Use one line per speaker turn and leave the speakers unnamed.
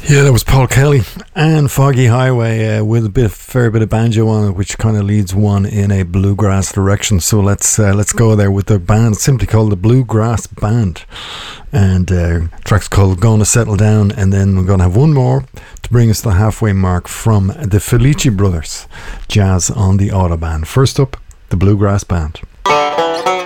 Yeah, that was Paul Kelly and Foggy Highway with a fair bit of banjo on it, which kind of leads one in a bluegrass direction. So let's go there with the band, simply called the Bluegrass Band, and track's called "Gonna Settle Down," and then we're gonna have one more to bring us to the halfway mark from the Felici Brothers, Jazz on the Autobahn. First up, the Bluegrass Band.